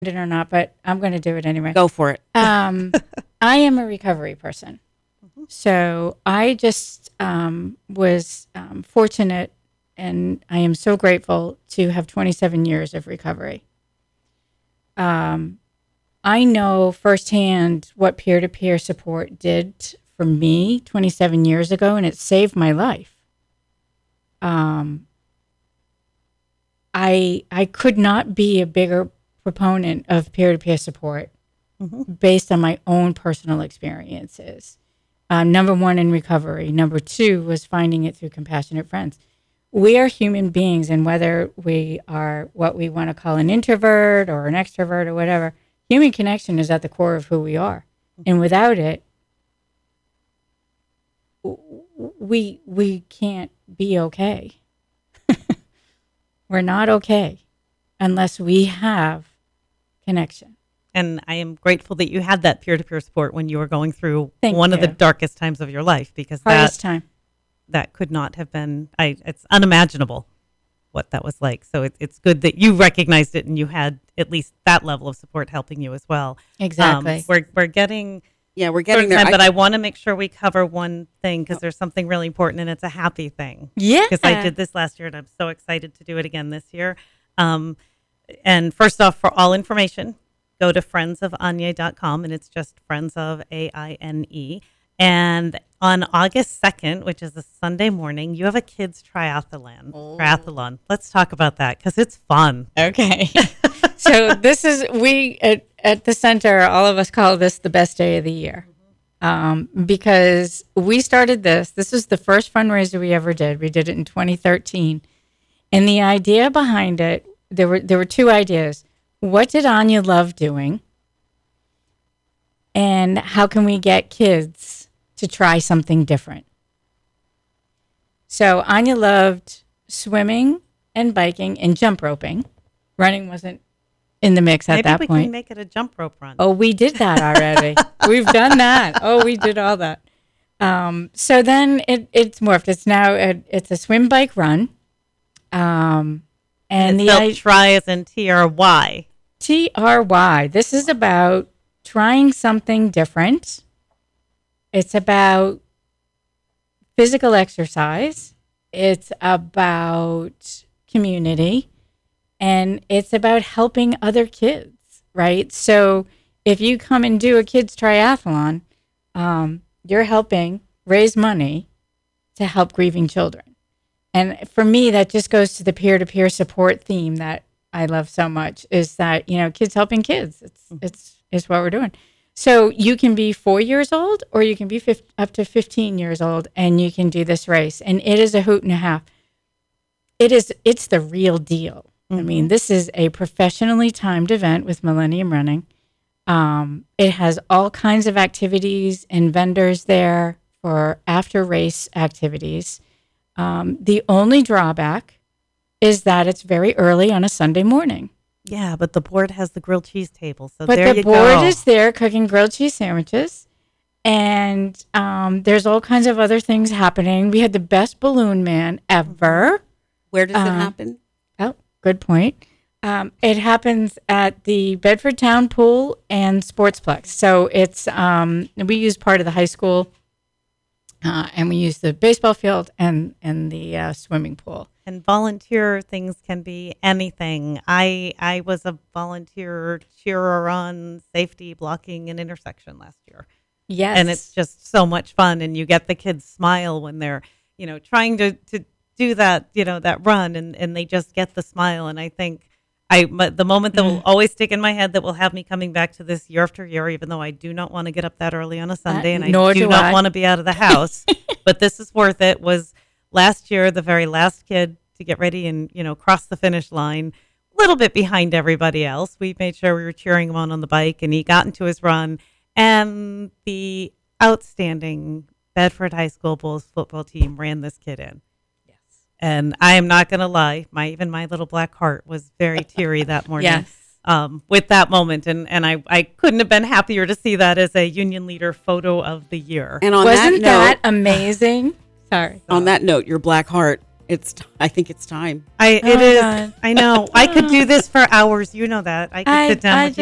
it or not, but I'm going to do it anyway. Go for it. I am a recovery person. So I just was fortunate, and I am so grateful to have 27 years of recovery. I know firsthand what peer-to-peer support did for me 27 years ago, and it saved my life. I could not be a bigger proponent of peer-to-peer support based on my own personal experiences. Number one, in recovery. Number two was finding it through compassionate friends. We are human beings, and whether we are what we want to call an introvert or an extrovert or whatever, human connection is at the core of who we are. And without it, we can't be okay. We're not okay unless we have connection. And I am grateful that you had that peer-to-peer support when you were going through Thank one you. of the darkest times of your life, because Hardest time. that could not have been, it's unimaginable what that was like. So it's good that you recognized it and you had at least that level of support helping you as well. Exactly. We're getting We're getting there. time, but I want to make sure we cover one thing because there's something really important, and it's a happy thing. Yeah. Because I did this last year and I'm so excited to do it again this year. And first off, for all information, go to friendsofanye.com, and it's just friends of AINE. And on August 2nd, which is a Sunday morning, you have a kids triathlon. Let's talk about that because it's fun. Okay. So this is, we at the center, all of us call this the best day of the year. Because we started this was the first fundraiser we ever did. We did it in 2013. And the idea behind it, there were two ideas. What did Anya love doing? And how can we get kids to try something different? So Anya loved swimming and biking and jump roping. Running wasn't in the mix at that Maybe we point. can make it a jump rope run. Oh, we did that already. We've done that. Oh, we did all that. So then it's morphed. It's now it's a swim, bike, run. And it's the spelled try as in TRY. TRY. This is about trying something different. It's about physical exercise. It's about community. And it's about helping other kids, right? So if you come and do a kids triathlon, you're helping raise money to help grieving children. And for me, that just goes to the peer-to-peer support theme that I love so much, is that, kids helping kids. It's what we're doing. So you can be 4 years old or you can be up to 15 years old and you can do this race. And it is a hoot and a half. It's the real deal. I mean, this is a professionally timed event with Millennium Running. It has all kinds of activities and vendors there for after race activities. The only drawback is that it's very early on a Sunday morning. Yeah, but the board has the grilled cheese table. So But there the you board go. is there cooking grilled cheese sandwiches. And there's all kinds of other things happening. We had the best balloon man ever. Where does it happen? Oh, good point. It happens at the Bedford Town Pool and Sportsplex. So it's we use part of the high school, and we use the baseball field and the swimming pool. And volunteer things can be anything. I was a volunteer cheerer on safety blocking an intersection last year. Yes. And it's just so much fun. And you get the kids smile when they're, trying to do that, that run and they just get the smile. And I think the moment that will always stick in my head that will have me coming back to this year after year, even though I do not want to get up that early on a Sunday and I do not want to be out of the house, but this is worth it, was last year, the very last kid to get ready and, cross the finish line, a little bit behind everybody else. We made sure we were cheering him on the bike, and he got into his run, and the outstanding Bedford High School Bulls football team ran this kid in. Yes. And I am not going to lie, my little black heart was very teary that morning. Yes. With that moment, and I couldn't have been happier to see that as a Union Leader Photo of the Year. And on Wasn't that amazing? Sorry. On that note, your black heart I think it's time. It Oh my is. God. I know. I could do this for hours. You know that. I could sit down I with